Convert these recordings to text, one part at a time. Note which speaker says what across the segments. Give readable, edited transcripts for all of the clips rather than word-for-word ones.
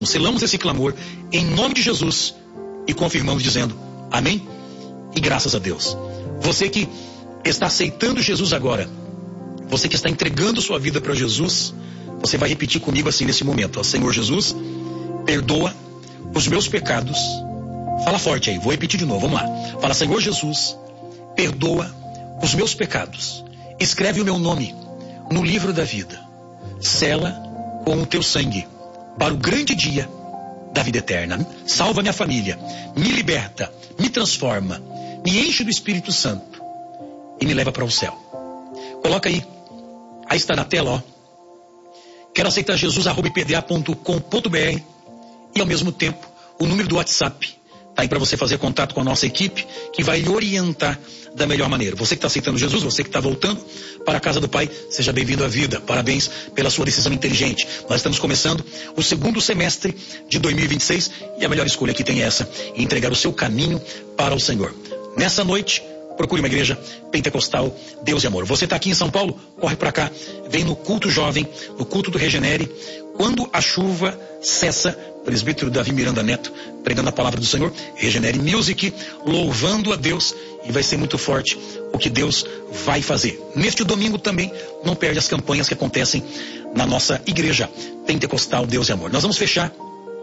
Speaker 1: Selamos esse clamor em nome de Jesus e confirmamos dizendo amém e graças a Deus. Você que está aceitando Jesus agora, você que está entregando sua vida para Jesus, você vai repetir comigo assim nesse momento: ó, Senhor Jesus, perdoa os meus pecados. Fala forte aí, vou repetir de novo, vamos lá. Fala: Senhor Jesus, perdoa os meus pecados. Escreve o meu nome no livro da vida. Sela com o teu sangue para o grande dia da vida eterna. Salva minha família, me liberta, me transforma, me enche do Espírito Santo e me leva para o céu. Coloca aí está na tela, ó. Quero aceitar Jesus, @ipda.com.br, e ao mesmo tempo o número do WhatsApp tá aí para você fazer contato com a nossa equipe, que vai lhe orientar da melhor maneira. Você que está aceitando Jesus, você que está voltando para a casa do Pai, seja bem-vindo à vida. Parabéns pela sua decisão inteligente. Nós estamos começando o segundo semestre de 2026 e a melhor escolha que tem é essa: entregar o seu caminho para o Senhor. Nessa noite, procure uma igreja pentecostal, Deus e Amor. Você está aqui em São Paulo? Corre para cá, vem no culto jovem, no culto do Regenere. Quando a chuva cessa, presbítero Davi Miranda Neto pregando a palavra do Senhor, Regenere Music, louvando a Deus, e vai ser muito forte o que Deus vai fazer. Neste domingo também, não perde as campanhas que acontecem na nossa igreja pentecostal, Deus e Amor. Nós vamos fechar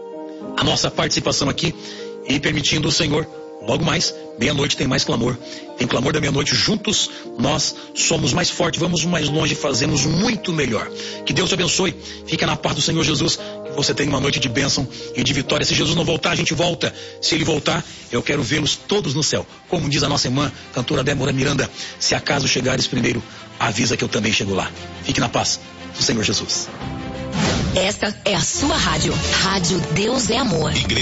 Speaker 1: a nossa participação aqui e, permitindo o Senhor, logo mais, meia-noite tem mais clamor. Tem clamor da meia-noite. Juntos nós somos mais fortes, vamos mais longe, fazemos muito melhor. Que Deus te abençoe. Fica na paz do Senhor Jesus. Que você tenha uma noite de bênção e de vitória. Se Jesus não voltar, a gente volta. Se Ele voltar, eu quero vê-los todos no céu. Como diz a nossa irmã, cantora Débora Miranda: se acaso chegares primeiro, avisa que eu também chego lá. Fique na paz do Senhor Jesus.
Speaker 2: Esta é a sua rádio. Rádio Deus é Amor.